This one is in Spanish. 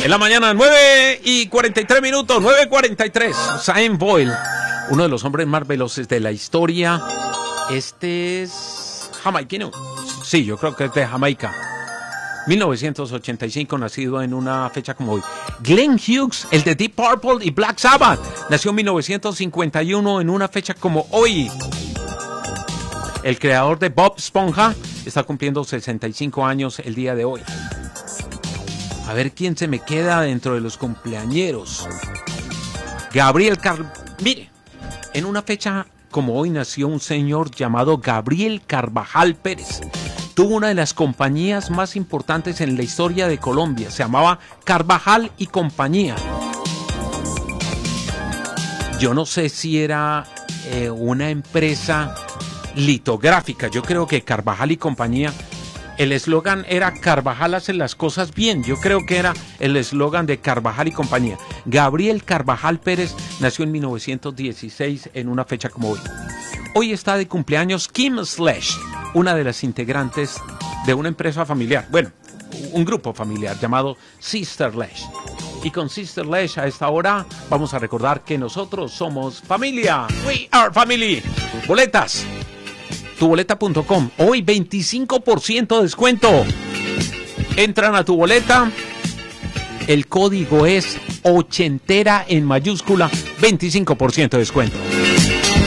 En la mañana, 9:43, 9:43. Usain Bolt, uno de los hombres más veloces de la historia. Este es jamaiquino. Sí, yo creo que es de Jamaica. 1985, nacido en una fecha como hoy. Glenn Hughes, el de Deep Purple y Black Sabbath, nació en 1951 en una fecha como hoy. El creador de Bob Esponja está cumpliendo 65 años el día de hoy. A ver quién se me queda dentro de los cumpleañeros. Mire, en una fecha como hoy nació un señor llamado Gabriel Carvajal Pérez. Tuvo una de las compañías más importantes en la historia de Colombia. Se llamaba Carvajal y Compañía. Yo no sé si era una empresa litográfica. Yo creo que Carvajal y Compañía, el eslogan era Carvajal hace las cosas bien. Yo creo que era el eslogan de Carvajal y Compañía. Gabriel Carvajal Pérez nació en 1916 en una fecha como hoy. Hoy está de cumpleaños Kim Slash, una de las integrantes de una empresa familiar, bueno, un grupo familiar llamado Sister Lash. Y con Sister Lash a esta hora vamos a recordar que nosotros somos familia. We are family. Boletas. Tuboleta.com. Hoy 25% de descuento. Entran a tu boleta. El código es ochentera en mayúscula. 25% de descuento.